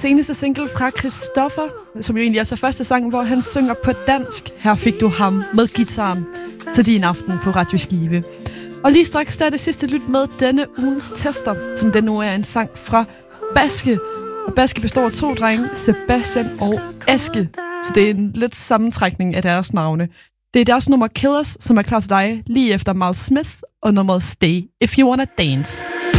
seneste single fra Christoffer, som jo egentlig er så første sang, hvor han synger på dansk. Her fik du ham med gitaren til din aften på Radio Skive. Og lige straks der er det sidste lyt med denne ugens tester, som den nu er en sang fra Baske. Og Baske består af 2 drenge, Sebastian og Aske. Så det er en lidt sammentrækning af deres navne. Det er deres nummer Killers, som er klar til dig lige efter Miles Smith og nummeret Stay If You Wanna Dance.